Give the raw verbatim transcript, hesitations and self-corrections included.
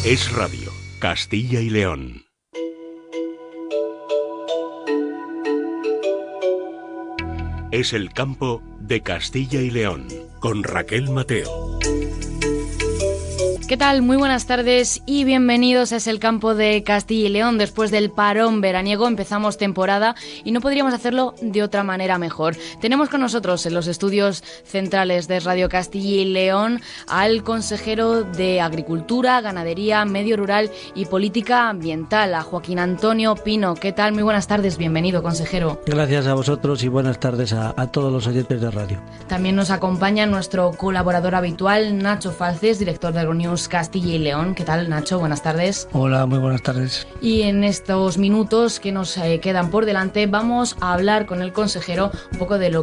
Es Radio, Castilla y León. Es el campo de Castilla y León, con Raquel Mateo. ¿Qué tal? Muy buenas tardes y bienvenidos a Es el campo de Castilla y León. Después del parón veraniego empezamos temporada y no podríamos hacerlo de otra manera mejor. Tenemos con nosotros en los estudios centrales de Radio Castilla y León al consejero de Agricultura, Ganadería, Medio Rural y Política Ambiental, a Joaquín Antonio Pino. ¿Qué tal? Muy buenas tardes, bienvenido, consejero. Gracias a vosotros y buenas tardes a, a todos los oyentes de radio. También nos acompaña nuestro colaborador habitual, Nacho Falces, director de Agronews Castilla y León. ¿Qué tal, Nacho? Buenas tardes. Hola, muy buenas tardes. Y en estos minutos que nos eh, quedan por delante vamos a hablar con el consejero un poco de lo